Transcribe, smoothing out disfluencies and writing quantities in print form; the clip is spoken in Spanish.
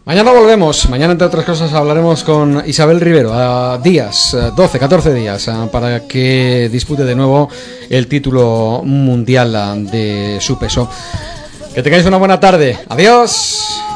Mañana volvemos. Mañana, entre otras cosas, hablaremos con Isabel Rivero a 12, 14 días para que dispute de nuevo el título mundial de su peso. Que tengáis una buena tarde. Adiós.